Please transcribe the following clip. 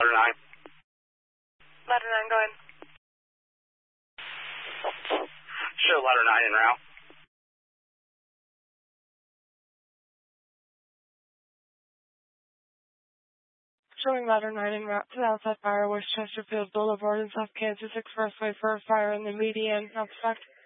Ladder 9. Ladder 9, go ahead. Show ladder 9 en route. Showing ladder 9 en route to the outside fire, West Chesterfield Boulevard and South Kansas Expressway for a fire in the median. Now,